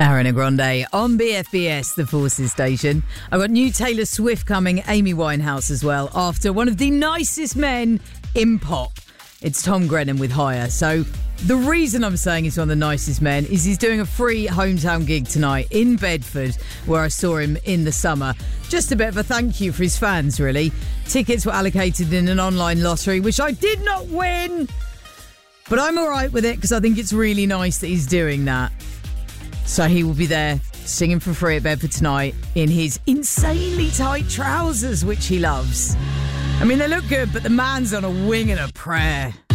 Ariana Grande on BFBS, the Forces station. I've got new Taylor Swift coming, Amy Winehouse as well, after one of the nicest men in pop. It's Tom Grennan with Higher. So the reason I'm saying he's one of the nicest men is he's doing a free hometown gig tonight in Bedford, where I saw him in the summer. Just a bit of a thank you for his fans, really. Tickets were allocated in an online lottery, which I did not win. But I'm all right with it because I think it's really nice that he's doing that. So he will be there singing for free at Bedford tonight in his insanely tight trousers, which he loves. I mean, they look good, but the man's on a wing and a prayer.